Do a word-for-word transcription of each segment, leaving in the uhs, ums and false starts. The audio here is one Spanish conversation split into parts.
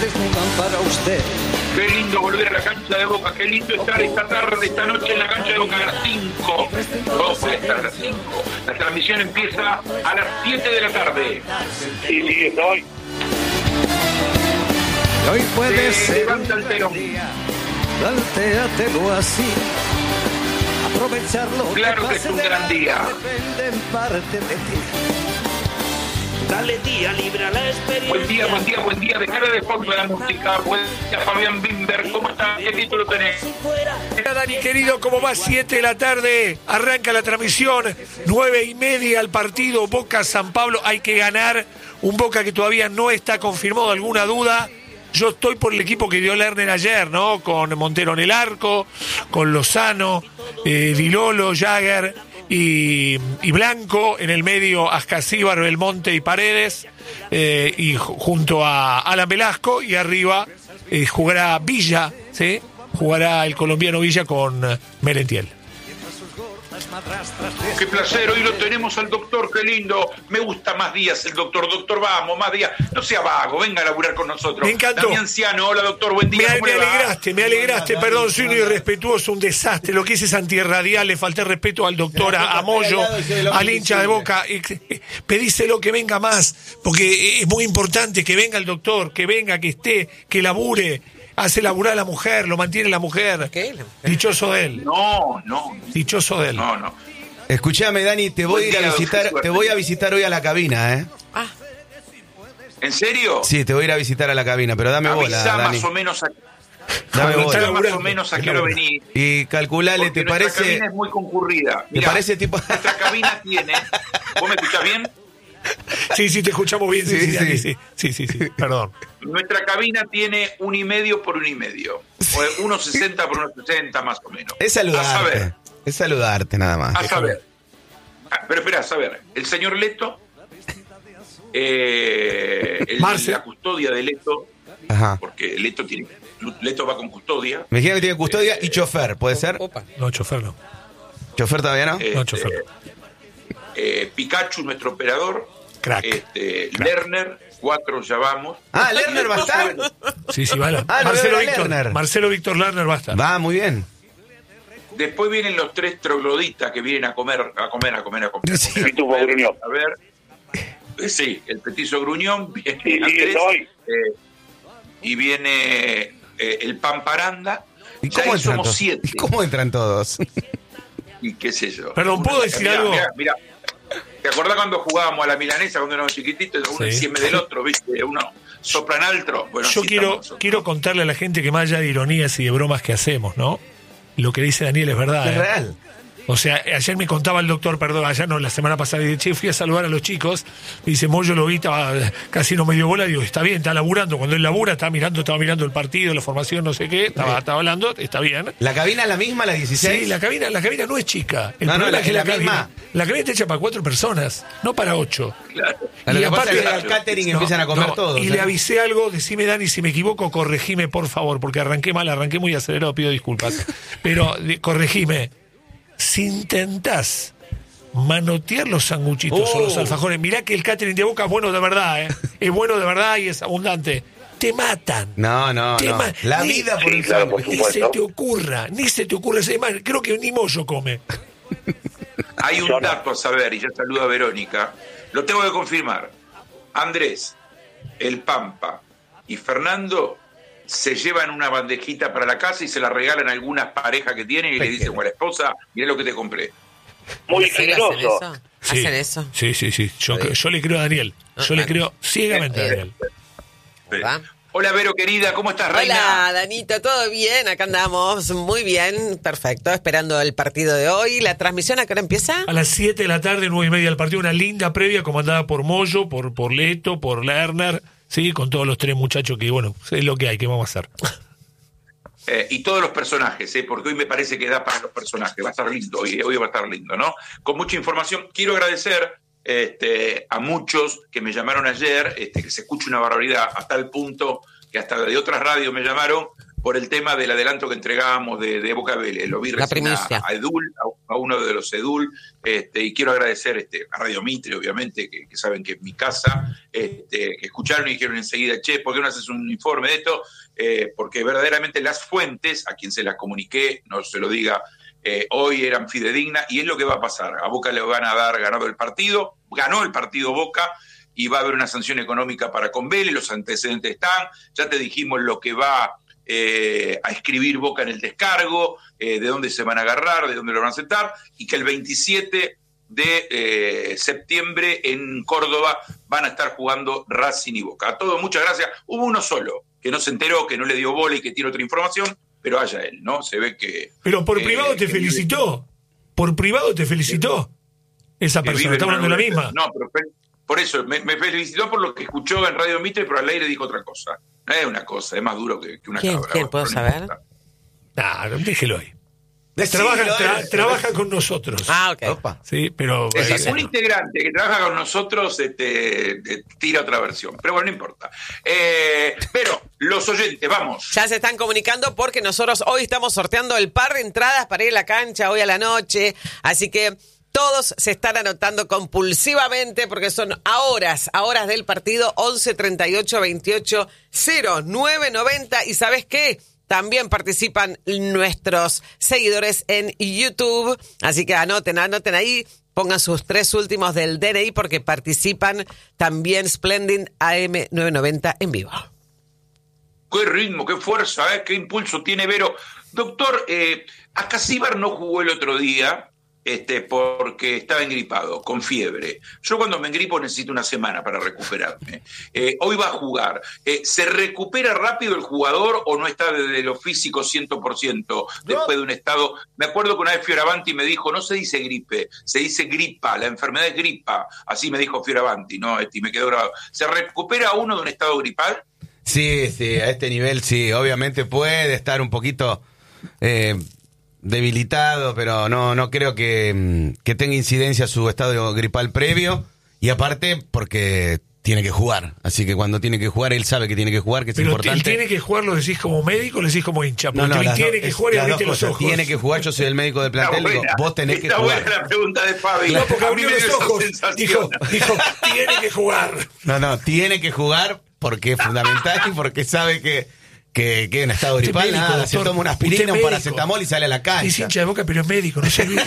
desnudan para usted. Qué lindo volver a la cancha de Boca, qué lindo estar esta tarde, esta noche en la cancha de Boca a las cinco. No puede estar a las cinco. La transmisión empieza a las siete de la tarde. Sí, sí, estoy. Hoy puede Se ser levanta el telón. plantéatelo así. Aprovecharlo. Claro que es un gran día. Depende en parte de ti. Dale día, libra la experiencia. Buen día, buen día, buen día. Dejale de fondo la música. Buen día, Fabián Bimber. ¿Cómo estás? ¿Qué título tenés? Hola Dani querido, ¿cómo va? siete de la tarde, arranca la transmisión, nueve y media el partido Boca-San Pablo, hay que ganar, un Boca que todavía no está confirmado, alguna duda. Yo estoy por el equipo que dio Lerner ayer, ¿no? Con Montero en el arco, con Lozano, eh, Dilolo, Jagger y, y Blanco, en el medio Ascasíbar, Belmonte y Paredes, eh, y junto a Alan Velasco, y arriba eh, jugará Villa, ¿sí? Jugará el colombiano Villa con Merentiel. Qué placer, hoy lo tenemos al doctor, qué lindo. Me gusta más días el doctor. Doctor, vamos, más días. No sea vago, venga a laburar con nosotros. Me encantó. Damián Anciano, hola doctor, buen día. Me, ¿Cómo me le va? alegraste, me alegraste, perdón, soy un irrespetuoso, un desastre. Lo que hice es antirradial, le falté respeto al doctor, a, a Moyo, al hincha de Boca. Eh, eh, Pedíselo que venga más, porque es muy importante que venga el doctor, que venga, que esté, que labure. Hace laburar a la mujer, lo mantiene la mujer. ¿Qué? ¿La mujer? Dichoso de él. No, no. Dichoso de él. No, no. Escuchame, Dani, te voy a ir a visitar, te voy a visitar hoy a la cabina, ¿eh? Ah, ¿En serio? Sí, te voy a ir a visitar a la cabina, pero dame bola, Avisá Dani. más o menos a, Dame avisá bola. más o menos a qué hora venís. Y calculale, Porque ¿te nuestra parece? cabina es muy concurrida. ¿Te Mirá, parece tipo? nuestra cabina tiene... ¿Vos me escuchás bien? Sí, sí, te escuchamos bien, sí, Sí, sí, sí. Dani, sí, sí, sí, sí, perdón. Nuestra cabina tiene un y medio por un y medio. O uno sesenta por uno sesenta más o menos. Es A saludarte. saber, Es saludarte nada más. a saber. Ah, pero espera, a saber. El señor Leto, eh, el- Marce. la custodia de Leto, Ajá. porque Leto tiene, Leto va con custodia. Me dijeron que tiene custodia y chofer, ¿puede ser? opa. No, chofer no. ¿Chofer todavía no? Este, No, chofer no. eh, Pikachu, nuestro operador. Crack. Este, Lerner, cuatro ya vamos. Ah, Lerner va a estar. Sí, sí, va. Ah, lo Marcelo veo a Víctor, Lerner. Marcelo Víctor Lerner va a estar. Va, muy bien. Después vienen los tres trogloditas que vienen a comer, a comer, a comer, a comer. Sí. Pitufo Gruñón. A ver. Eh, Sí, el petizo gruñón, viene Sí, sí, Andrés, estoy. eh, y viene eh, el Pamparanda. ¿Y Ya cómo ahí entran somos todos? siete. ¿Y cómo entran todos? Y qué sé yo. Perdón, ¿puedo decir Mirá, algo? mirá, mirá. ¿Te acordás cuando jugábamos a la milanesa cuando éramos chiquititos? Uno Sí. encima del otro, ¿viste? Uno soplan altro. Bueno, Yo así quiero, estamos nosotros. quiero contarle a la gente que más allá de ironías y de bromas que hacemos, ¿no? Lo que dice Daniel es verdad. Es ¿eh? real. O sea, ayer me contaba el doctor, perdón, ayer no, la semana pasada, y che, fui a saludar a los chicos, me dice, Moyo lo vi, estaba, casi no me dio bola, digo, está bien, está laburando, cuando él labura, está mirando, estaba mirando el partido, la formación, no sé qué, estaba, estaba hablando, está bien. ¿La cabina es la misma, la dieciséis? Sí, la cabina, la cabina no es chica. El No, no, problema la- es que la la, cabina, misma. la cabina está hecha para cuatro personas, no para ocho. Claro. A lo Y que pasa aparte- es que al catering empiezan a comer no, todos. Y ¿eh? le avisé algo, decime Dani, si me equivoco, corregime por favor, porque arranqué mal, arranqué muy acelerado, pido disculpas. Pero de- corregime. Si intentás manotear los sanguchitos Oh. o los alfajores, mirá que el catering de Boca es bueno de verdad, ¿eh? Es bueno de verdad y es abundante. Te matan. No, no, Te no. ma- La ni- vida por Sí, un claro, por sándwich. Ni se supuesto. te ocurra, ni se te ocurra. Es más, creo que ni Moyo come. Hay un Yo no. dato a saber, y ya saluda a Verónica. Lo tengo que confirmar. Andrés, el Pampa y Fernando se llevan una bandejita para la casa y se la regalan a algunas parejas que tienen y le dicen a la esposa, mirá lo que te compré. Muy ¿En serio generoso. ¿Hacen eso? ¿Hacen eso? Sí, sí, sí. Yo, yo le creo a Daniel. Yo Ah, le ah. creo ciegamente a Daniel. ¿Va? Hola Vero querida, ¿cómo estás, reina? Hola, Danito, ¿todo bien? Acá andamos, muy bien, perfecto, esperando el partido de hoy. ¿La transmisión a qué hora empieza? A las siete de la tarde, nueve y media del partido, una linda previa comandada por Moyo, por, por Leto, por Lerner, sí, con todos los tres muchachos que, bueno, es lo que hay, ¿qué vamos a hacer? Eh, y todos los personajes, ¿eh? Porque hoy me parece que da para los personajes, va a estar lindo, hoy, hoy va a estar lindo, ¿no? Con mucha información. Quiero agradecer este, a muchos que me llamaron ayer, este, que se escucha una barbaridad a tal punto que hasta de otras radios me llamaron, por el tema del adelanto que entregábamos de, de Boca Vélez. Lo vi recién a, a Edul, a, a uno de los Edul, este, y quiero agradecer este, a Radio Mitre, obviamente, que, que saben que es mi casa, este, que escucharon y dijeron enseguida, che, ¿por qué no haces un informe de esto? Eh, porque verdaderamente las fuentes, a quien se las comuniqué, no se lo diga, eh, hoy eran fidedignas, y es lo que va a pasar. A Boca le van a dar ganado el partido, ganó el partido Boca, y va a haber una sanción económica para con Vélez, los antecedentes están, ya te dijimos lo que va eh, a escribir Boca en el descargo, eh, de dónde se van a agarrar, de dónde lo van a aceptar, y que el veintisiete de eh, septiembre en Córdoba van a estar jugando Racing y Boca. A todos, muchas gracias. Hubo uno solo, que no se enteró, que no le dio bola y que tiene otra información, pero haya él, ¿no? Se ve que... Pero por eh, privado te felicitó, por privado te felicitó esa persona, estamos hablando de la misma. No, pero... Por eso, me, me felicitó por lo que escuchó en Radio Mitre, pero al aire dijo otra cosa. No es una cosa, es más duro que, que una ¿Quién, cabra. ¿quién puedo saber? No, déjelo ahí. Decilo, Trabaja, tra- eh. trabaja con nosotros. Ah, ok. Opa. Sí, pero... Es eh, un integrante que trabaja con nosotros, este, eh, tira otra versión. Pero bueno, no importa. Eh, pero, los oyentes, vamos. Ya se están comunicando porque nosotros hoy estamos sorteando el par de entradas para ir a la cancha hoy a la noche. Así que... todos se están anotando compulsivamente porque son a horas, a horas del partido, once treinta y ocho veintiocho cero nueve noventa. ¿Y sabes qué? También participan nuestros seguidores en YouTube. Así que anoten, anoten ahí, pongan sus tres últimos del D N I porque participan también Splendid A M novecientos noventa en vivo. Qué ritmo, qué fuerza, ¿eh? Qué impulso tiene Vero. Doctor, eh, Acasíbar no jugó el otro día. Este, porque estaba engripado, con fiebre. Yo cuando me engripo necesito una semana para recuperarme. Eh, hoy va a jugar. Eh, ¿Se recupera rápido el jugador o no está desde lo físico cien por ciento después de un estado? Me acuerdo que una vez Fioravanti me dijo, no se dice gripe, se dice gripa, la enfermedad es gripa. Así me dijo Fioravanti, ¿no? Este, y me quedó grabado. ¿Se recupera uno de un estado gripal? Sí, sí, a este nivel sí. Obviamente puede estar un poquito... Eh, debilitado, pero no no creo que, que tenga incidencia su estado gripal previo, y aparte porque tiene que jugar, así que cuando tiene que jugar él sabe que tiene que jugar, que es pero importante. Pero tiene que jugar, ¿lo decís como médico o lo decís como hincha? No, no, él tiene do- que jugar y abriste los ojos. Tiene que jugar, yo soy el médico del plantel, Está digo, buena, vos tenés que está jugar. buena la pregunta de Fabi. No, porque A mí abrió me los dio esa ojos, sensación. dijo, dijo, tiene que jugar. No, no, tiene que jugar porque es fundamental y porque sabe que que, que en estado Usted gripal, médico, nada, doctor. se toma una aspirina, Usted un médico. paracetamol y sale a la Es cancha. hincha de Boca, pero es médico, no se olvide.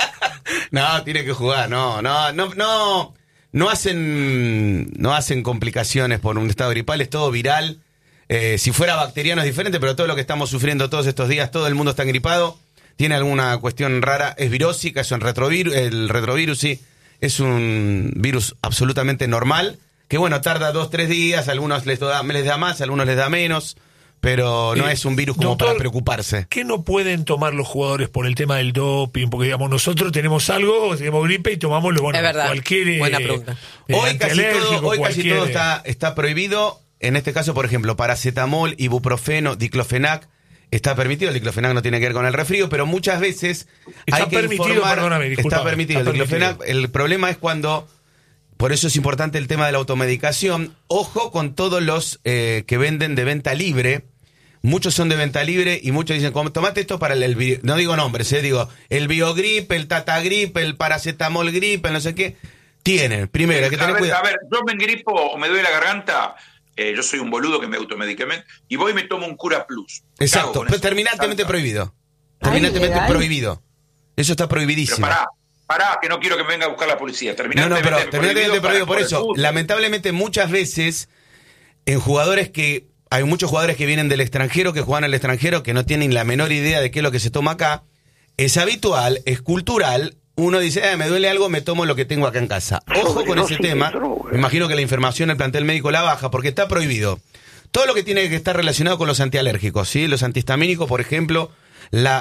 No, tiene que jugar, no, no, no, no, no hacen, no hacen complicaciones por un estado gripal, es todo viral. Eh, si fuera bacteriano es diferente, pero todo lo que estamos sufriendo todos estos días, todo el mundo está gripado, tiene alguna cuestión rara, es virósica, es un retrovirus, el retrovirus sí, es un virus absolutamente normal, que bueno, tarda dos, tres días, a algunos les da, les da más, a algunos les da menos. Pero no Eh, es un virus como doctor, para preocuparse. ¿Qué no pueden tomar los jugadores por el tema del doping? Porque, digamos, nosotros tenemos algo, tenemos gripe y tomamos lo bueno. Es verdad. Cualquier, eh, Buena pregunta. eh, Hoy casi antialérgico, todo, hoy casi cualquier, todo eh, está, está prohibido. En este caso, por ejemplo, paracetamol, ibuprofeno, diclofenac. Está permitido, el diclofenac no tiene que ver con el resfrío, pero muchas veces Está hay que permitido, informar. perdóname, discúlpame, está permitido está el diclofenac. permitido. El problema es cuando, por eso es importante el tema de la automedicación. Ojo con todos los eh, que venden de venta libre. Muchos son de venta libre y muchos dicen, "Como, tomate esto para el, el bio-". No digo nombres, eh, digo, el Biogrip, el Tatagrip, el Paracetamol Grip, el no sé qué. Tienen, primero, hay que a, tener ver, cuidado. a ver, yo me engripo o me duele la garganta, eh, yo soy un boludo que me automedicamente, y voy y me tomo un Cura Plus. ¿Qué hago Exacto, con pero eso? terminantemente Salta. prohibido. Terminantemente legal. prohibido. Eso está Pero prohibidísimo. pará, pará, que no quiero que me venga a buscar la policía. No, no, Terminantemente pero terminantemente prohibido por para- eso. el fútbol. Lamentablemente muchas veces en jugadores que hay muchos jugadores que vienen del extranjero, que juegan al extranjero, que no tienen la menor idea de qué es lo que se toma acá. Es habitual, es cultural. Uno dice, eh, me duele algo, me tomo lo que tengo acá en casa. Ojo con ese tema. Me imagino que la información del plantel médico la baja, porque está prohibido. Todo lo que tiene que estar relacionado con los antialérgicos, ¿sí? Los antihistamínicos, por ejemplo, la,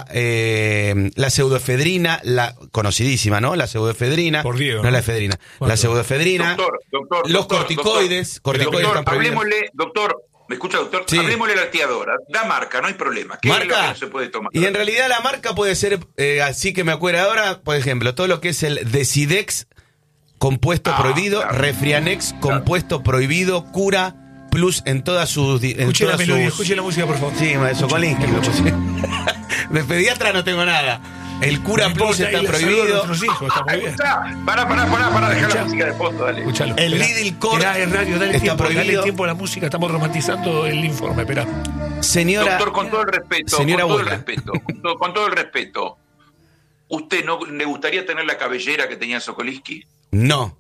eh, la pseudoefedrina, la conocidísima, ¿no? La pseudoefedrina. Por Diego, no, ¿no? la efedrina. Bueno. La pseudoefedrina. Doctor, doctor, los doctor, corticoides. doctor. corticoides Doctor, están prohibidos. hablemosle, doctor, ¿me escucha, doctor? Sí. Hablemosle a la arteadora. Da marca, no hay problema. ¿Qué es lo que Marca. no se puede tomar? Y en realidad la marca puede ser, eh, así que me acuerdo ahora, por ejemplo, todo lo que es el Decidex, compuesto Ah, prohibido, claro. Refrianex, compuesto prohibido, Cura, Plus en todas sus... en Escuche la todas melodía, sus- escuche la música, por favor. Sí, de Sokolinsky lo puse. De pediatra no tengo nada. El Cura No Plus importa, está ahí la salud de prohibido. nuestros hijos, está muy bien. Pará, pará, pará, pará, pará, dejar la música de fondo, dale. Escuchalo. El Esperá. Lidl Court Esperá, es radio, dale está tiempo, dale prohibido. tiempo a la música, estamos romantizando el informe, espera. Señora, Doctor, con todo el respeto, señora con todo el abuela. respeto, con todo, con todo el respeto, ¿usted no le gustaría tener la cabellera que tenía Sokolinsky? no.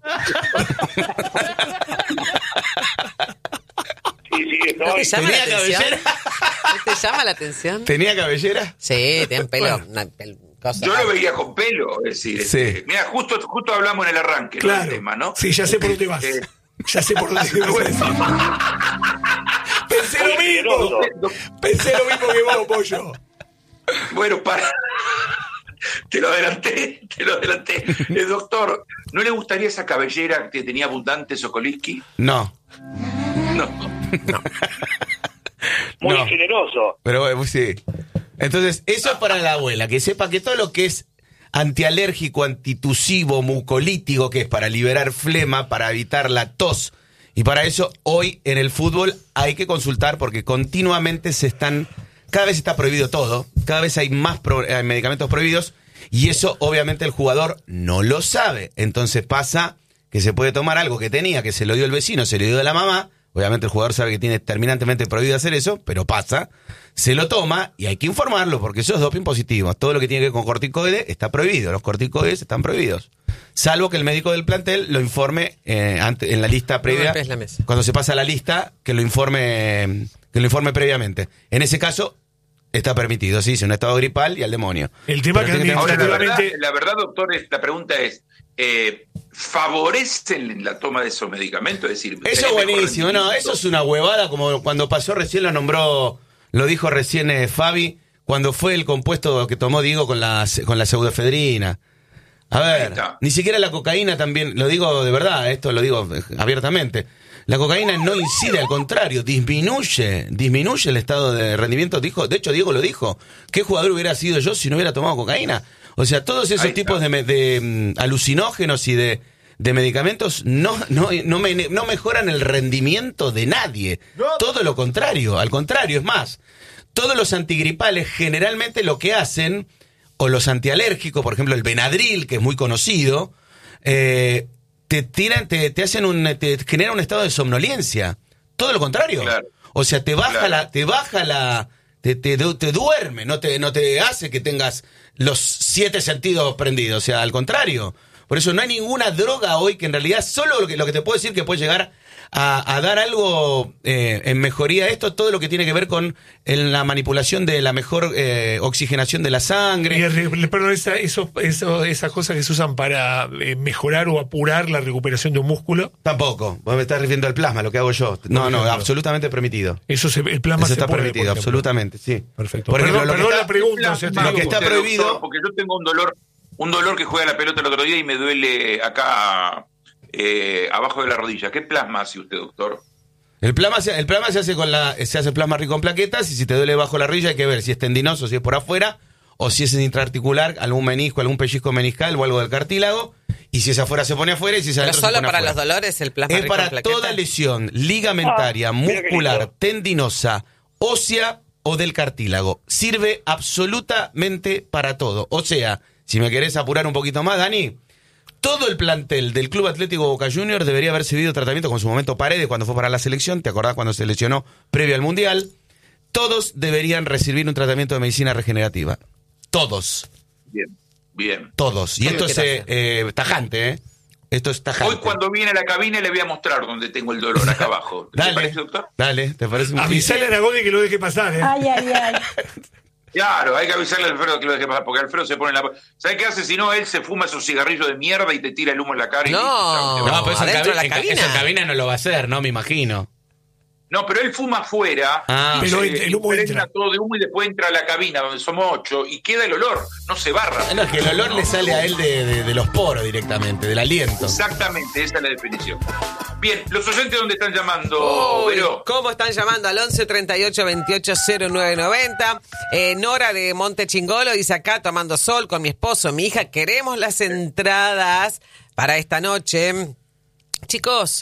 Sí, sí, ¿No te estoy. llama la ¿Tenía atención? cabellera? ¿No te llama la atención? ¿Tenía cabellera? Sí, tienen pelo. una pel- cosa. Yo lo veía con pelo, es decir, Sí. este, mira, justo, justo hablamos en el arranque ¿no? Claro. del tema, ¿no? Sí, ya sé por dónde vas. Eh, Ya sé por dónde vas a decir. Pensé lo mismo. do- Pensé lo mismo que vos, pollo. Bueno, para. Te lo adelanté, te lo adelanté. El doctor, ¿no le gustaría esa cabellera que tenía abundante Sokolinsky? No. No. Muy No. generoso. Pero bueno, sí. Entonces, eso es para la abuela, que sepa que todo lo que es antialérgico, antitusivo, mucolítico, que es para liberar flema, para evitar la tos, y para eso hoy en el fútbol hay que consultar porque continuamente se están, cada vez está prohibido todo, cada vez hay más pro- eh, medicamentos prohibidos, y eso obviamente el jugador no lo sabe. Entonces pasa que se puede tomar algo que tenía, que se lo dio el vecino, se lo dio de la mamá. Obviamente el jugador sabe que tiene terminantemente prohibido hacer eso, pero pasa, se lo toma y hay que informarlo porque eso es doping positivo. Todo lo que tiene que ver con corticoides está prohibido, los corticoides están prohibidos. Salvo que el médico del plantel lo informe eh, ante- en la lista previa, golpees la mesa. cuando se pasa la lista, que lo informe que lo informe previamente. En ese caso está permitido, sí, si un estado gripal y al demonio. El tema Pero que tiene Ahora, la verdad, Efectivamente- la verdad, doctor, es- la pregunta es, eh, ¿favorecen la toma de esos medicamentos? Es decir, Eso ¿tenés es mejor buenísimo, no, rendimiento? eso es una huevada, como cuando pasó recién lo nombró, lo dijo recién eh, Fabi, cuando fue el compuesto que tomó Diego con la, con la pseudoefedrina. A Ahí ver, está. ni siquiera la cocaína también, lo digo de verdad, esto lo digo eh, abiertamente. La cocaína no incide, al contrario, disminuye, disminuye el estado de rendimiento. Dijo, de hecho, Diego lo dijo. ¿Qué jugador hubiera sido yo si no hubiera tomado cocaína? O sea, todos esos Ahí tipos está. de, me- de, mm, alucinógenos y de, de medicamentos no, no, no, me- no mejoran el rendimiento de nadie. Todo lo contrario, al contrario, es más. Todos los antigripales generalmente lo que hacen, o los antialérgicos, por ejemplo el Benadryl, que es muy conocido, eh, te tiran, te, te hacen un, te genera un estado de somnolencia. Todo lo contrario. Claro. O sea, te baja Claro. la, te baja la, te, te, te duerme, no te, no te hace que tengas los siete sentidos prendidos. O sea, al contrario. Por eso no hay ninguna droga hoy que en realidad solo lo que, lo que te puedo decir que puede llegar a, a dar algo eh, en mejoría a esto, todo lo que tiene que ver con en la manipulación de la mejor eh, oxigenación de la Y sangre. el re- perdón, esa, eso, eso- esas cosas que se usan para eh, mejorar o apurar la recuperación de un músculo, Tampoco, vos me estás refiriendo al plasma, lo que hago yo. No, Por no, ejemplo. absolutamente permitido. eso se, el plasma Eso se está puede, por permitido, ejemplo. absolutamente, sí. Perfecto. Por ejemplo, perdón, lo que perdón está- la pregunta. o sea, te Plasma, lo que digo- está usted, prohibido- doctor, porque yo tengo un dolor, un dolor que juega la pelota el otro día y me duele acá eh, abajo de la rodilla. ¿Qué plasma hace usted, doctor? El plasma, se, el plasma se hace con la, se hace plasma rico en plaquetas y si te duele bajo la rodilla hay que ver si es tendinoso, si es por afuera o si es intraarticular, algún menisco, algún pellizco meniscal o algo del cartílago y si es afuera se pone afuera y si es Pero adentro se solo pone para afuera. los dolores el plasma Es rico en para plaquetas. toda lesión ligamentaria, Ah, mira qué muscular, lindo. tendinosa, ósea o del cartílago. Sirve absolutamente para todo. O sea, si me querés apurar un poquito más, Dani, todo el plantel del Club Atlético Boca Juniors debería haber recibido tratamiento con su momento Paredes cuando fue para la selección. ¿Te acordás cuando se lesionó previo al Mundial? Todos deberían recibir un tratamiento de medicina regenerativa. Todos. Bien, bien. Todos. Y Muy esto es eh, bien. eh, tajante, ¿eh? Esto es tajante. Hoy cuando viene a la cabina le voy a mostrar dónde tengo el dolor, acá abajo. ¿Te Dale, parece, doctor? dale, ¿te parece un Avisale a Nagodi que lo deje pasar, ¿eh? Ay, ay, ay. Claro, hay que avisarle a Alfredo que lo deje pasar, porque Alfredo se pone en la... ¿Sabes qué hace? Si no, él se fuma esos cigarrillos de mierda y te tira el humo en la cara. Y No. listo, chao, te No, vas. pero eso en adentro de la en cabina. Eso en cabina no lo va a hacer, ¿no? Me imagino. No, pero él fuma afuera, Ah. Pero se entra- el humo impregna entra. todo de humo y después entra a la cabina donde somos ocho y queda el olor, no se barra. No, es que el olor le sale a él de, de- de los poros directamente, del aliento. Exactamente, esa es la definición. Bien, los oyentes donde están llamando, Uy, pero ¿cómo están llamando? Al once treinta y ocho veintiocho cero nueve noventa. Eh, Nora de Monte Chingolo dice acá, tomando sol con mi esposo, mi hija, queremos las entradas para esta noche. Chicos,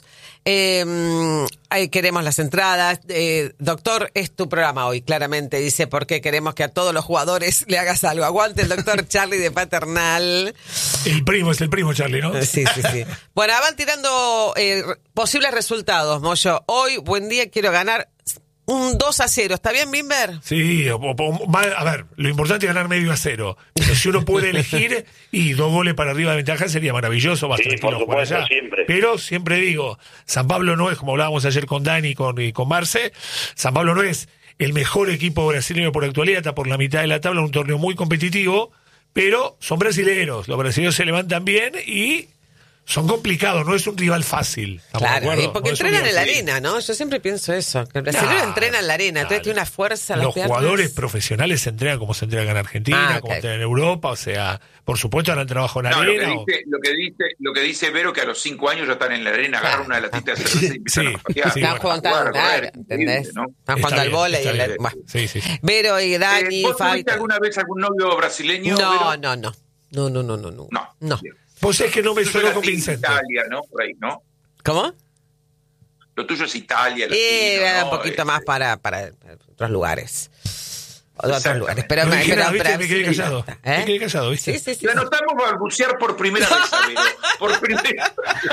Eh, ahí queremos las entradas. Eh, doctor, es tu programa hoy, claramente. Dice, ¿por qué queremos que a todos los jugadores le hagas algo? Aguante el doctor Charlie de Paternal. El primo, es el primo Charlie, ¿no? Sí, sí, sí. Bueno, van tirando eh, posibles resultados, Moyo. Hoy, buen día, quiero ganar un dos a cero. ¿Está bien, Bimber? Sí, o, o, a ver, lo importante es ganar medio a cero. Pero si uno puede elegir y dos goles para arriba de ventaja sería maravilloso, más Sí, tranquilo por jugar supuesto, allá. siempre. Pero siempre digo, San Pablo no es, como hablábamos ayer con Dani y con, y con Marce, San Pablo no es el mejor equipo brasileño por actualidad, está por la mitad de la tabla, un torneo muy competitivo, pero son brasileños, los brasileños se levantan bien y son complicados, no es un rival fácil. Claro, y porque no entrenan en la fácil. arena, ¿no? Yo siempre pienso eso, que el brasileño Nah, entrena en la arena, entonces claro. tiene una fuerza en las Los piernas. jugadores profesionales se entrenan como se entrenan en Argentina, Ah, como ok. entrenan en Europa, o sea, por supuesto harán trabajo en No, lo que, arena. o- dice, lo, que dice, lo que dice Vero, que a los cinco años ya están en la arena, Claro. agarran una latita de cerveza y empiezan Sí, a patear. sí, Están bueno. jugando, A jugar, a claro, correr, ¿entendés? increíble, ¿no? Están Está jugando al bien, vóley. está y la- bien. bueno. Sí, sí. Vero y Dani, Eh, ¿Vos Fabi. tuviste alguna vez algún novio brasileño? No, Vero? no, no. No, no, no, no, no. No. No. Bien. Vos es que no me Lo tuyo sonó es Latín, convincente. Italia, ¿no? Por ahí, ¿no? ¿Cómo? Lo tuyo es Italia, Y latino, un ¿no? poquito Eh, más para, para otros lugares. Otros Exactamente. lugares. Pero, Lo me- dijeras, pero, ¿viste? pero- Me quedé callado. ¿Eh? Me quedé callado, ¿viste? Sí, sí, sí. La notamos balbucear por primera vez, amigo. Por primera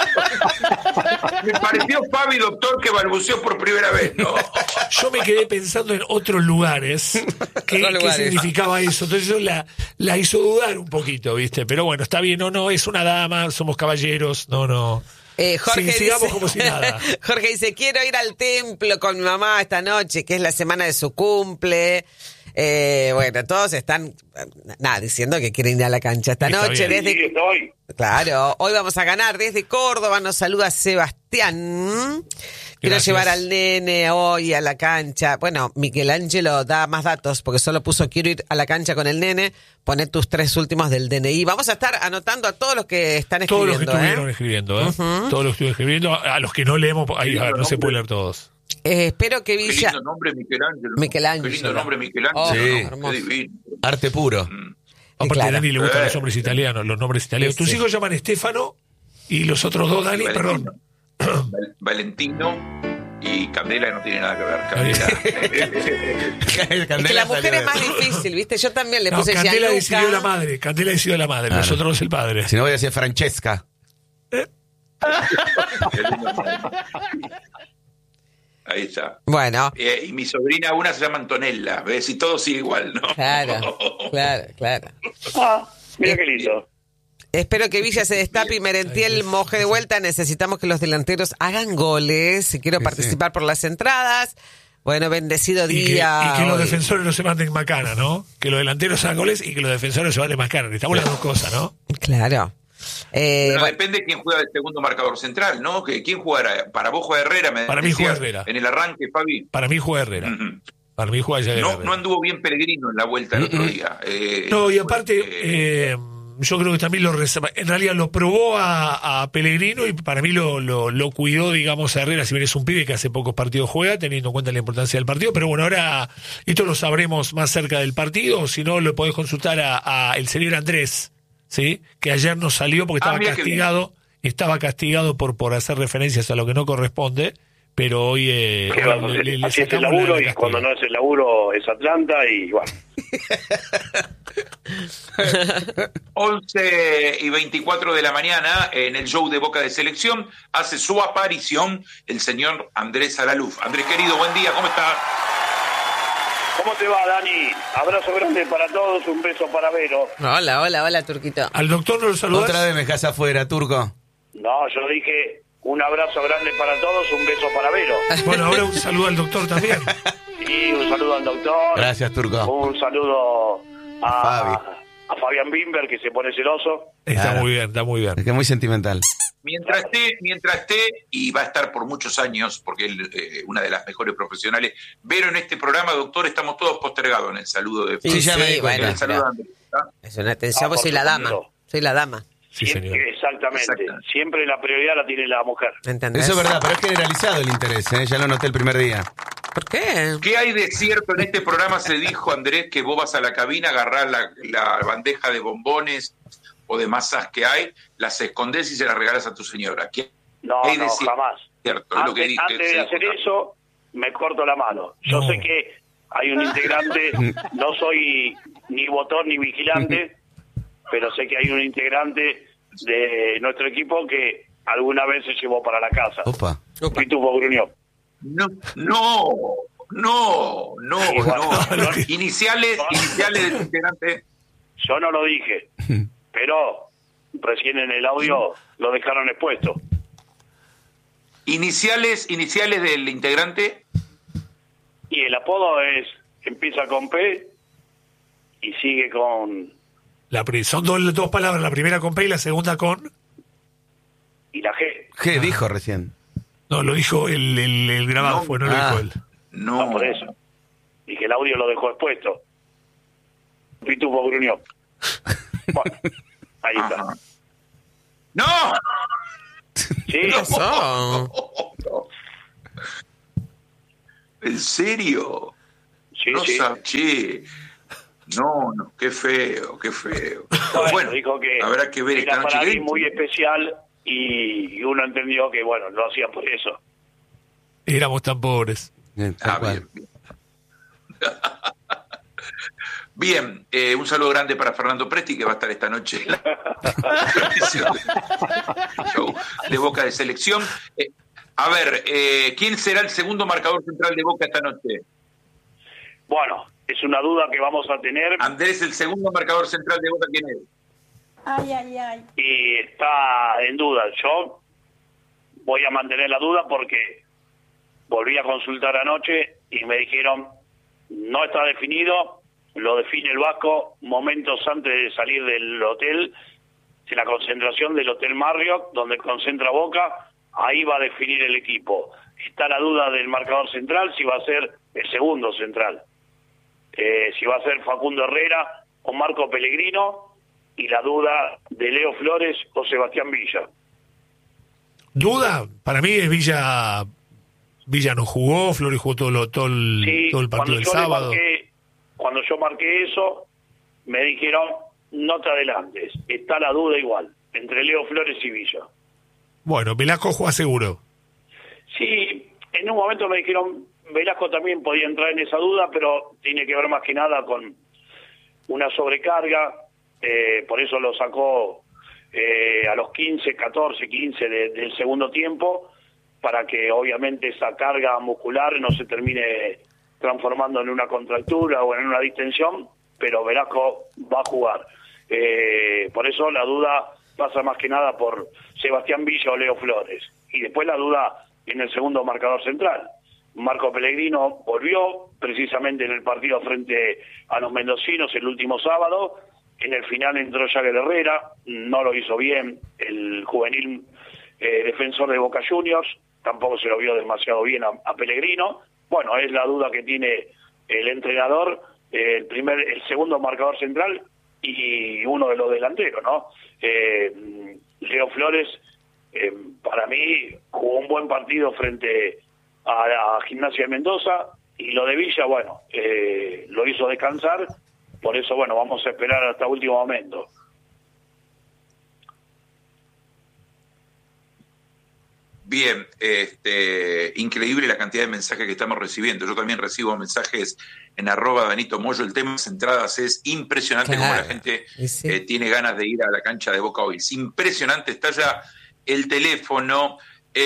Me pareció Fabi, doctor, que balbuceó por primera vez, ¿no? Yo me quedé pensando en otros lugares. ¿Qué, Otros qué lugares. significaba eso? Entonces yo la, la hizo dudar un poquito, ¿viste? Pero bueno, está bien, no, no, es una dama, somos caballeros, no, no. Eh, Jorge Sí, sigamos dice, como si nada. Jorge dice, quiero ir al templo con mi mamá esta noche, que es la semana de su cumple. Eh, bueno, todos están, nada, diciendo que quieren ir a la cancha esta Está noche. bien. Desde, Sí, estoy. claro, hoy vamos a ganar desde Córdoba. Nos saluda Sebastián. Quiero Gracias. llevar al nene hoy a la cancha. Bueno, Michelangelo da más datos porque solo puso quiero ir a la cancha con el nene. Poné tus tres últimos del D N I. Vamos a estar anotando a todos los que están Todos los escribiendo. que estuvieron ¿eh? escribiendo, ¿eh? Todos los que estuvieron escribiendo, a los que no leemos, ahí, a ver, no se puede leer todos. Eh, espero que Qué Villa... lindo nombre, Michelangelo. Michelangelo. Qué lindo nombre, Michelangelo. Oh, Sí. ¿no? hermoso. Qué divino. Arte puro. Aparte claro. a Dani le gustan Eh. los nombres italianos, los nombres italianos. Sí, Tus sí. hijos llaman Estefano y los otros dos, Dani, Valentino. perdón. Val- Valentino y Candela no tiene nada que ver. Candela. Es que la mujer es más difícil, ¿viste? Yo también le No, puse Candela Gianluca. decidió la madre, Candela decidió la madre, Claro. nosotros el padre. Si no voy a decir Francesca. Ahí está. Bueno, Eh, y mi sobrina, una se llama Antonella, ¿ves? Y todo sigue igual, ¿no? claro, claro, claro. Ah, mira qué lindo. Espero que Villa se destape y Merentiel moje de vuelta. Necesitamos que los delanteros hagan goles. Y quiero Sí, participar por las entradas. Bueno, bendecido Y que, día. y que los hoy. defensores no se manden macana, ¿no? Que los delanteros hagan goles y que los defensores se manden macana. Necesitamos las dos cosas, ¿no? Claro. Eh, Bueno, bueno, depende de quién juega el segundo marcador central, ¿no? Que ¿quién jugará? Para vos juega Herrera, me Para mí decías juega Herrera. En el arranque, Fabi. Para mí juega Herrera. Ujú. Para mí juega ya No, Herrera. no anduvo bien Pellegrino en la vuelta el otro día. Eh, No, y aparte, eh, eh, yo creo que también lo reserva. En realidad lo probó a, a Pellegrino y para mí lo, lo, lo cuidó, digamos, a Herrera, si bien es un pibe que hace pocos partidos juega, teniendo en cuenta la importancia del partido. Pero bueno, ahora esto lo sabremos más cerca del partido, o si no, lo podés consultar a, a el señor Andrés, ¿sí? Que ayer no salió porque Ah, estaba mira qué castigado, estaba castigado por, por hacer referencias a lo que no corresponde, pero hoy, eh, ¿Qué hoy vamos a le- hacer? le- le Así es el sacamos la- laburo la y castigo. cuando no es el laburo es Atlanta y bueno. once y veinticuatro de la mañana, en el show de Boca de Selección, hace su aparición el señor Andrés Alaluf. Andrés, querido, buen día, ¿cómo está? ¿Cómo te va, Dani? Abrazo grande para todos, un beso para Vero. hola, hola, hola, Turquito. ¿Al doctor no lo saludás? Otra vez me dejas afuera, Turco. No, yo dije un abrazo grande para todos, un beso para Vero. Bueno, ahora un saludo al doctor también. Y un saludo al doctor. Gracias, Turco. Un saludo a, Fabi. a Fabián Bimber, que se pone celoso. Está Claro. muy bien, está muy bien. Es que es muy sentimental. Mientras esté, mientras esté, y va a estar por muchos años, porque él eh, una de las mejores profesionales, Vero en este programa, doctor, estamos todos postergados en el saludo de Sí, ya me sí, di cuenta. bueno, el saludo de Andrés, ¿está? es una atención, Ah, vos por soy la dama. supuesto. Soy la dama. Sí, Siempre- señor. Exactamente. Exacto. Siempre la prioridad la tiene la mujer. ¿Entendés? Eso es verdad, pero es generalizado el interés, ¿eh? Ya lo noté el primer día. ¿Por qué? ¿Qué hay de cierto en este programa? Se dijo, Andrés, que vos vas a la cabina, agarrás la, la bandeja de bombones o de masas que hay, las escondés y se las regalas a tu señora. ¿Qué No, hay de no, cierto? jamás. cierto, es lo que Antes, dije, antes sí, de hacer Juan. eso, me corto la mano. Yo No. sé que hay un integrante, no soy ni botón ni vigilante, pero sé que hay un integrante de nuestro equipo que alguna vez se llevó para la casa. Opa. Pitufo Gruñón. No, no, no, no, Sí, bueno, no. no, Iniciales, no. iniciales del integrante. Yo no lo dije, pero recién en el audio lo dejaron expuesto. Iniciales, iniciales del integrante. Y el apodo es, empieza con P y sigue con... La, pri- son dos, dos palabras, la primera con P y la segunda con... y la G. ¿Qué dijo recién? No, lo dijo el, el, el grabado, No. fue, no lo Ah. dijo él. No, No, por eso. Y que el audio lo dejó expuesto. Pitufo Gruñón. Bueno, ahí está. Ajá. ¡No! Sí, ¿Qué pasó? ¿En serio? sí, No sí. sab- che. No, no, qué feo, qué feo. Bueno, dijo que habrá que ver era esta noche. para ¿Qué- alguien muy especial y, y uno entendió que, bueno, lo hacía por eso. Éramos tan pobres. Bien, tal Ah, cual. bien, bien. Bien, eh, un saludo grande para Fernando Presti, que va a estar esta noche en la transmisión del show de Boca de Selección. Eh, a ver, eh, ¿quién será el segundo marcador central de Boca esta noche? Bueno, es una duda que vamos a tener Andrés, el segundo marcador central de Boca, ¿quién es? Ay, ay, ay. y está en duda. Yo voy a mantener la duda porque volví a consultar anoche y me dijeron no está definido, lo define el Vasco momentos antes de salir del hotel, de la concentración del Hotel Marriott, donde concentra Boca, ahí va a definir el equipo. Está la duda del marcador central, si va a ser el segundo central, eh, si va a ser Facundo Herrera o Marco Pellegrino, y la duda de Leo Flores o Sebastián Villa. Duda, para mí es Villa. Villa no jugó, Flores jugó todo, lo- todo, el, Sí, todo el partido cuando del yo le sábado. marqué, cuando yo marqué eso, me dijeron, no te adelantes, está la duda igual, entre Leo Flores y Villa. Bueno, Velasco juega seguro. Sí, en un momento me dijeron, Velasco también podía entrar en esa duda, pero tiene que ver más que nada con una sobrecarga, eh, por eso lo sacó eh, a los quince, catorce, quince de- del segundo tiempo, para que obviamente esa carga muscular no se termine transformando en una contractura o en una distensión, pero Velasco va a jugar. Eh, por eso la duda pasa más que nada por Sebastián Villa o Leo Flores. Y después la duda en el segundo marcador central. Marco Pellegrino volvió precisamente en el partido frente a los mendocinos el último sábado. En el final entró Jagger Herrera, no lo hizo bien el juvenil eh, defensor de Boca Juniors, tampoco se lo vio demasiado bien a, a Pellegrino. Bueno, es la duda que tiene el entrenador, eh, el primer, el segundo marcador central y uno de los delanteros, ¿no? Eh, Leo Flores, eh, para mí, jugó un buen partido frente a la Gimnasia de Mendoza, y lo de Villa, bueno, eh, lo hizo descansar, por eso, bueno, vamos a esperar hasta último momento. Bien, este, increíble la cantidad de mensajes que estamos recibiendo. Yo también recibo mensajes en arroba Danito Moyo. El tema de las entradas es impresionante, Claro. como la gente Y sí. eh, tiene ganas de ir a la cancha de Boca hoy. Es impresionante, está ya el teléfono.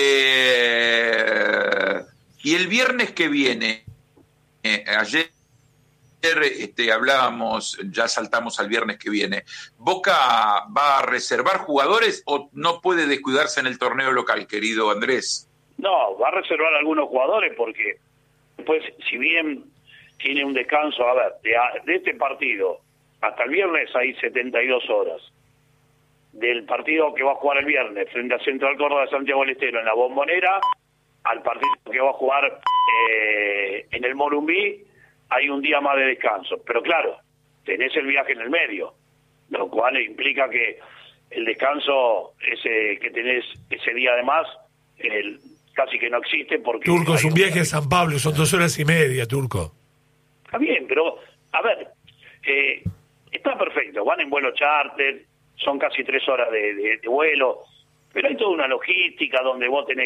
Eh, y el viernes que viene, eh, ayer este, hablábamos, ya saltamos al viernes que viene, ¿Boca va a reservar jugadores o no puede descuidarse en el torneo local, querido Andrés? No, va a reservar algunos jugadores porque después, si bien tiene un descanso, a ver, de, de este partido hasta el viernes hay setenta y dos horas. Del partido que va a jugar el viernes frente a Central Córdoba de Santiago del Estero en la Bombonera, al partido que va a jugar eh, en el Morumbí, hay un día más de descanso. Pero claro, tenés el viaje en el medio, lo cual implica que el descanso ese que tenés ese día además el, casi que no existe porque... Turco, es hay un viaje a San Pablo, son dos horas y media, Turco. Está bien, pero, a ver, eh, está perfecto, van en vuelo charter, son casi tres horas de, de, de vuelo, pero hay toda una logística donde vos tenés que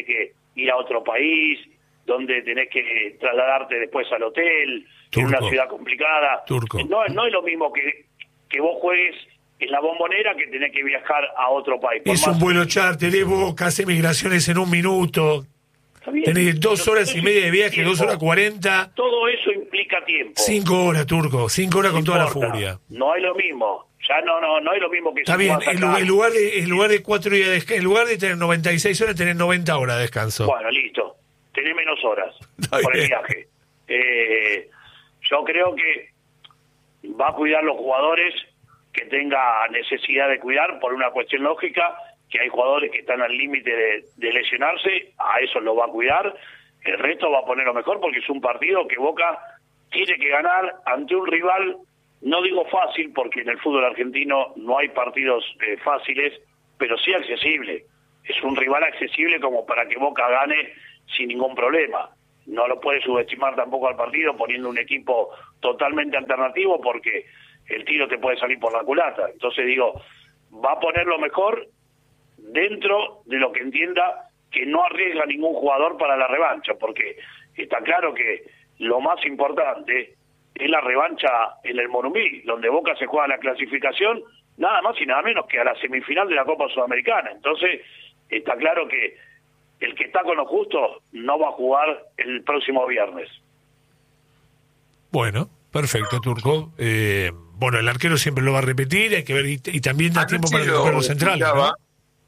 ir a otro país, donde tenés que trasladarte después al hotel, Turco. en una ciudad complicada. Turco. No, no es lo mismo que, que vos juegues en la Bombonera que tenés que viajar a otro país. Por Es más- un vuelo charter, de Boca, hace migraciones en un minuto. Está bien. Tenés dos Pero horas todo y eso media de implica viaje, dos tiempo. horas cuarenta. Todo eso implica tiempo. Cinco horas, Turco. Cinco horas No con toda la importa. furia. No es lo mismo. Ya no, no, no es lo mismo que Está si bien, jugás en acá. lugar, en lugar de, en lugar de cuatro días de descanso, en lugar de tener noventa y seis horas, tener noventa horas de descanso. Bueno, listo. Tenés menos horas Está por el bien. viaje. Eh, yo creo que va a cuidar los jugadores que tenga necesidad de cuidar por una cuestión lógica, que hay jugadores que están al límite de, de lesionarse, a eso lo va a cuidar. El resto va a poner lo mejor porque es un partido que Boca tiene que ganar ante un rival, no digo fácil, porque en el fútbol argentino no hay partidos eh, fáciles, pero sí accesible. Es un rival accesible como para que Boca gane sin ningún problema. No lo puede subestimar tampoco al partido poniendo un equipo totalmente alternativo porque el tiro te puede salir por la culata. Entonces digo, va a poner lo mejor dentro de lo que entienda que no arriesga ningún jugador para la revancha, porque está claro que lo más importante es la revancha en el Monumbí, donde Boca se juega la clasificación, nada más y nada menos que a la semifinal de la Copa Sudamericana. Entonces, está claro que el que está con lo justo no va a jugar el próximo viernes. Bueno, perfecto, Turco. Eh, bueno, el arquero siempre lo va a repetir, hay que ver, y, y también da Anoche tiempo para lo recuperar los centrales, escuchaba. ¿no?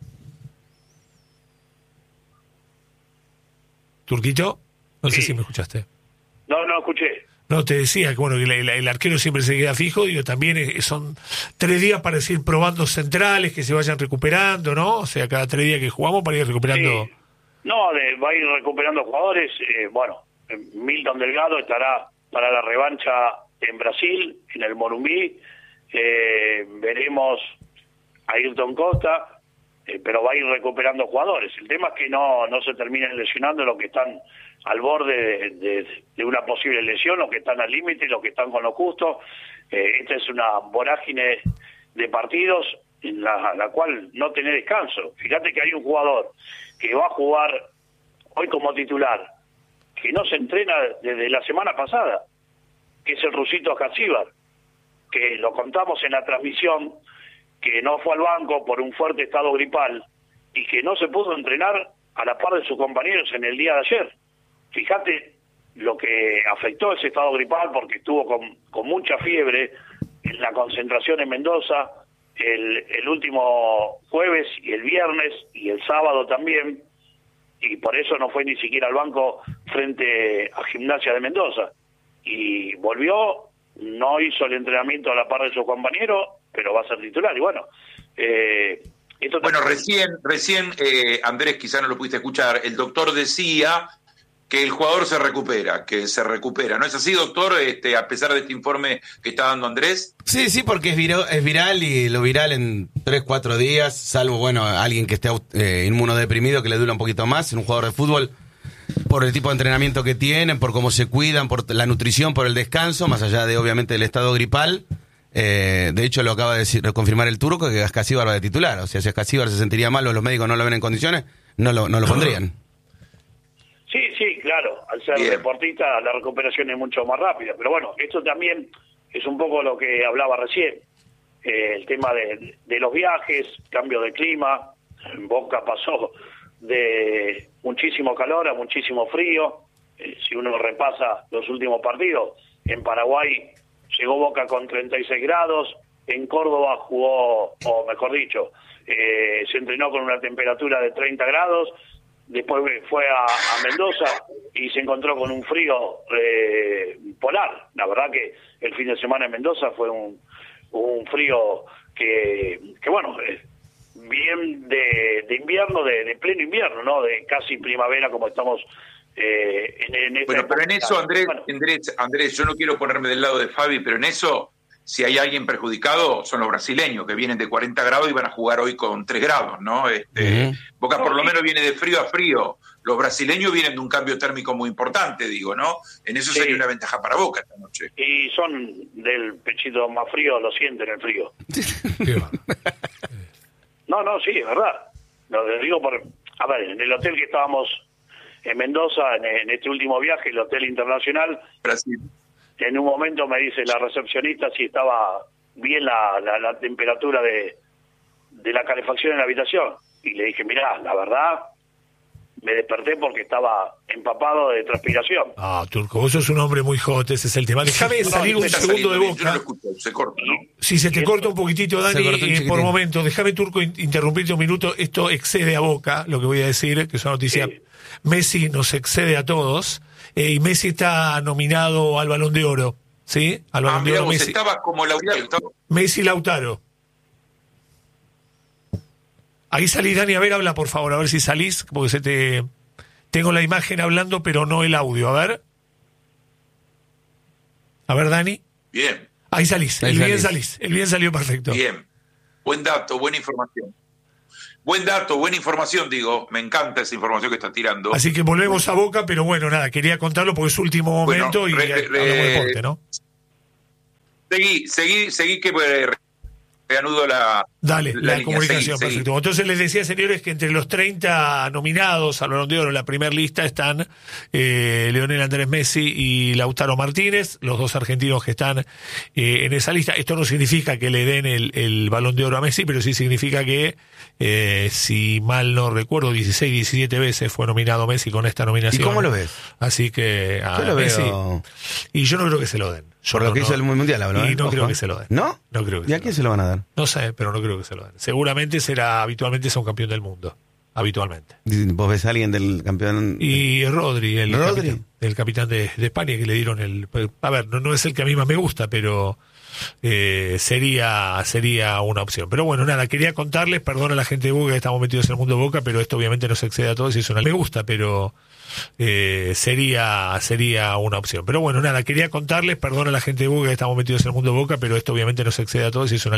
Turquito, no sé Sí. si me escuchaste. No, no escuché. No, te decía que bueno que la- la- el arquero siempre se queda fijo, digo, también es- son tres días para ir probando centrales que se vayan recuperando, ¿no? O sea, cada tres días que jugamos para ir recuperando. Sí. No, de- va a ir recuperando jugadores. Eh, bueno, eh, Milton Delgado estará para la revancha en Brasil, en el Morumbí. Eh, veremos a Ayrton Costa, eh, pero va a ir recuperando jugadores. El tema es que no, no se terminen lesionando los que están al borde de, de- de una posible lesión, los que están al límite, los que están con lo justo. Eh, esta es una vorágine de partidos en la, la cual no tiene descanso. Fíjate que hay un jugador que va a jugar hoy como titular, que no se entrena desde la semana pasada, que es el rusito Jasíbar, que lo contamos en la transmisión, que no fue al banco por un fuerte estado gripal y que no se pudo entrenar a la par de sus compañeros en el día de ayer. Fíjate lo que afectó ese estado gripal, porque estuvo con, con mucha fiebre en la concentración en Mendoza el, el último jueves y el viernes y el sábado también, y por eso no fue ni siquiera al banco frente a Gimnasia de Mendoza. Y volvió, no hizo el entrenamiento a la par de su compañero, pero va a ser titular. Y bueno, eh, esto Bueno, también- recién, recién eh, Andrés, quizá no lo pudiste escuchar, el doctor decía que el jugador se recupera, que se recupera. ¿No es así, doctor, este, a pesar de este informe que está dando Andrés? Sí, sí, porque es, viro- es viral y lo viral en tres, cuatro días, salvo, bueno, alguien que esté eh, inmunodeprimido, que le dura un poquito más, en un jugador de fútbol, por el tipo de entrenamiento que tienen, por cómo se cuidan, por la nutrición, por el descanso, más allá de, obviamente, el estado gripal. Eh, de hecho, lo acaba de, decir, de confirmar el turco, que Ascasíbar va de titular. O sea, si Ascasíbar se sentiría mal o los médicos no lo ven en condiciones, no lo, no lo pondrían. Sí, sí, claro. Al ser Bien. deportista la recuperación es mucho más rápida. Pero bueno, esto también es un poco lo que hablaba recién. Eh, el tema de, de los viajes, cambio de clima. En Boca pasó de muchísimo calor a muchísimo frío. Eh, si uno repasa los últimos partidos, en Paraguay llegó Boca con treinta y seis grados. En Córdoba jugó, o mejor dicho, eh, se entrenó con una temperatura de treinta grados. Después fue a, a Mendoza y se encontró con un frío eh, polar. La verdad que el fin de semana en Mendoza fue un, un frío que, que bueno, eh, bien de, de invierno, de, de pleno invierno, ¿no? De casi primavera como estamos eh, en, en esta Bueno, pero en época. eso, Andrés, Bueno, Andrés, Andrés, yo no quiero ponerme del lado de Fabi, pero en eso, si hay alguien perjudicado, son los brasileños, que vienen de cuarenta grados y van a jugar hoy con tres grados, ¿no? Este, Ujú. Boca por No, lo sí. menos viene de frío a frío. Los brasileños vienen de un cambio térmico muy importante, digo, ¿no? En eso Sí. sería una ventaja para Boca esta noche. y son del pechito más frío, lo sienten el frío. Qué va. No, no, sí, es verdad. Lo digo por... A ver, en el hotel que estábamos en Mendoza, en, en este último viaje, el Hotel Internacional. Brasil. En un momento me dice la recepcionista si estaba bien la, la, la temperatura de, de la calefacción en la habitación. Y le dije, mirá, la verdad, me desperté porque estaba empapado de transpiración. Ah, Turco, vos sos un hombre muy hot, ese es el tema. Déjame salir un Está segundo de saliendo bien, yo no Boca. lo escucho, se corta, ¿no? Si se te Y corta esto- un poquitito, Se Dani, cortó un eh, chiquitín. por momento, déjame, Turco, in- interrumpirte un minuto. Esto excede a Boca, lo que voy a decir, que es una noticia. Sí. Messi nos excede a todos, eh, y Messi está nominado al Balón de Oro, ¿sí? Al Ah, Balón de mirá, Oro vos Messi. estabas como Lautaro. estaba- Messi Lautaro. Ahí salís, Dani, a ver, habla, por favor, a ver si salís, porque se te... Tengo la imagen hablando, pero no el audio, a ver. A ver, Dani. Bien, Ahí salís, Ahí el bien salís. salís, el bien salió perfecto. bien. Buen dato, buena información. Buen dato, buena información, digo. Me encanta esa información que está tirando. Así que volvemos a Boca, pero bueno, nada, quería contarlo porque es último Bueno, momento y re- re- hablamos de deporte, ¿no? Seguí, seguí, seguí que eh, reanudo la, Dale, la, línea. comunicación, Seguí, seguí. perfecto. Entonces les decía, señores, que entre los treinta nominados al Balón de Oro en la primera lista están eh, Lionel Andrés Messi y Lautaro Martínez, los dos argentinos que están eh, en esa lista. Esto no significa que le den el, el Balón de Oro a Messi, pero sí significa que, eh, si mal no recuerdo, dieciséis, diecisiete veces fue nominado Messi con esta ¿Y nominación. cómo lo ves? Así que a Yo lo Messi, veo... y yo no creo que se lo den. Yo Por lo no- que hizo no- el Mundial, hablo, Y ¿eh? no Ojo. creo que se lo den. ¿No? No creo que ¿Y se a lo quién se lo van a dar? No sé, pero no creo que se lo den. Seguramente será, habitualmente sea un campeón del mundo. Habitualmente. ¿Vos ves a alguien del campeón? Y Rodri, el ¿Rodri? capitán, el capitán de, de España, que le dieron el... A ver, no, no es el que a mí más me gusta, pero eh, sería sería una opción. Pero bueno, nada, quería contarles, perdón a la gente de Boca que estamos metidos en el mundo de Boca, pero esto obviamente no se excede a todos y es una... Me gusta, pero... Eh, sería sería una opción. Pero bueno, nada, quería contarles, perdón a la gente de Boca que estamos metidos en el mundo de Boca, pero esto obviamente no se excede a todos y es una